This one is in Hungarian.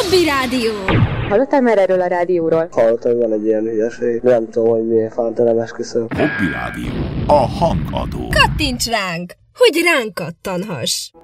Hobby Rádió! Hallottál már erről a rádióról? Hallottam, hogy van egy ilyen hülyeség. Nem tudom, hogy milyen fánta nem esküszöm. Hobby Rádió. A hangadó. Kattints ránk, hogy ránk kattanhass!